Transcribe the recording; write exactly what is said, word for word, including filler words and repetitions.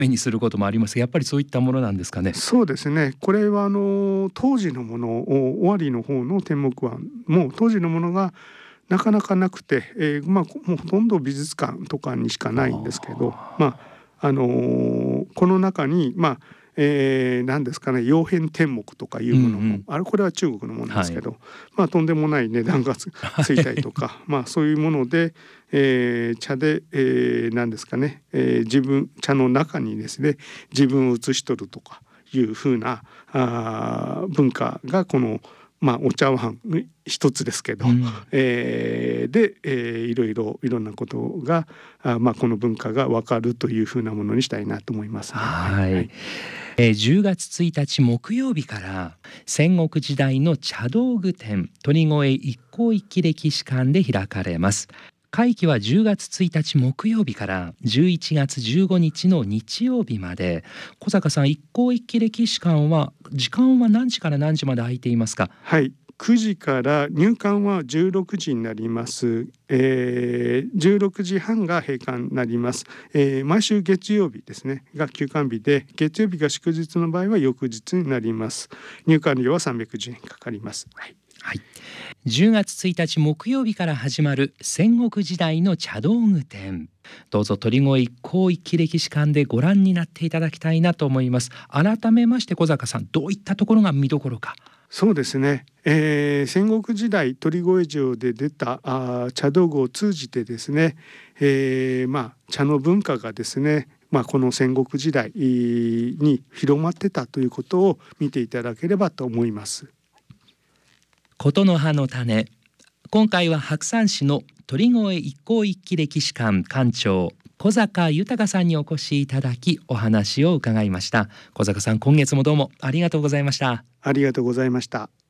目にすることもありますが、やっぱりそういったものなんですかね。 そうですね。これはあの当時のものを尾張の方の天目湾も当時のものがなかなかなくて、えー、まあもうほとんど美術館とかにしかないんですけど、まああのー、この中にまあえー、何ですかね、曜変天目とかいうものも、うんうん、あれこれは中国のものですけど、はい、まあとんでもない値段が つ, ついたりとか、はい、まあそういうもので、えー、茶で、えー、何ですかね、えー、自分茶の中にですね自分を写し取るとかいうふうなあ文化がこのまあお茶碗一つですけど、うん、えー、で、えー、いろいろいろんなことがあ、まあ、この文化が分かるというふうなものにしたいなと思いますね。 はい、はい、えー、じゅうがつついたち木曜日から戦国時代の茶道具展鳥越一向一揆歴史館で開かれます。会期はじゅうがつついたち木曜日からじゅういちがつじゅうごにちの日曜日まで。小坂さん、一向一揆歴史館は時間は何時から何時まで空いていますか？ はい、くじから入館はじゅうろくじになります。えー、じゅうろくじはんが閉館になります。えー、毎週月曜日ですねが休館日で、月曜日が祝日の場合は翌日になります。入館料はさんびゃくじゅうえんかかります。はい、 はい、じゅうがつついたち木曜日から始まる戦国時代の茶道具展、どうぞ鳥越一向一揆歴史館でご覧になっていただきたいなと思います。改めまして小坂さん、どういったところが見どころか。 そうですね、えー、戦国時代鳥越城で出たあ茶道具を通じてですね、えー、まあ茶の文化がですね、まあ、この戦国時代に広まってたということを見ていただければと思います。 琴の葉の種、今回は白山市の鳥越一向一揆歴史館館長小坂豊さんにお越しいただきお話を伺いました。小坂さん、今月もどうもありがとうございました。 ありがとうございました。